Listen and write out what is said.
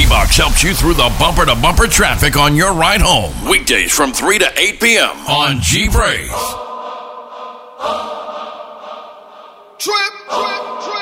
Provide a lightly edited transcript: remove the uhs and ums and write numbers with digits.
T-Box helps you through the bumper-to-bumper traffic on your ride home. Weekdays from 3 to 8 p.m. on G-Praise. Trip.